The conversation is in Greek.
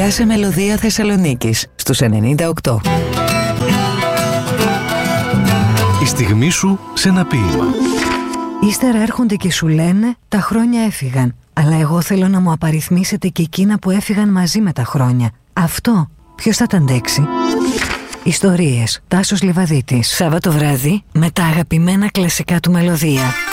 Γεια σε Μελωδία Θεσσαλονίκης στους 98. Η στιγμή σου σε ένα ποίημα. Ύστερα έρχονται και σου λένε τα χρόνια έφυγαν, αλλά εγώ θέλω να μου απαριθμίσετε και εκείνα που έφυγαν μαζί με τα χρόνια. Αυτό ποιος θα τα αντέξει? Ιστορίες, Τάσος Λιβαδίτης. Σάββατο βράδυ με τα αγαπημένα κλασικά του Μελωδία.